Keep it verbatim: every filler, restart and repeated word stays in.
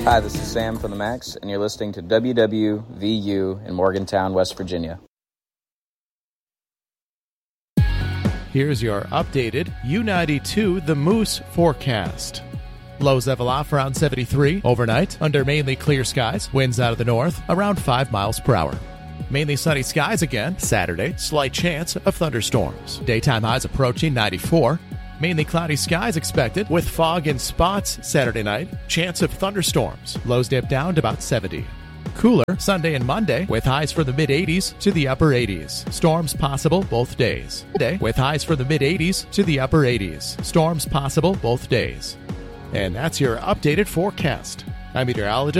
Hi, this is Sam from the Max, and you're listening to W W V U in Morgantown, West Virginia. Here's your updated U ninety-two The Moose forecast. Lows level off around seventy-three overnight under mainly clear skies. Winds out of the north around five miles per hour. Mainly sunny skies again Saturday. Slight chance of thunderstorms. Daytime highs approaching ninety-four. Mainly cloudy skies expected with fog in spots Saturday night. Chance of thunderstorms. Lows dip down to about seventy. Cooler Sunday and Monday with highs from the mid-eighties to the upper eighties. Storms possible both days. Monday with highs from the mid-eighties to the upper eighties. Storms possible both days. And that's your updated forecast. I'm meteorologist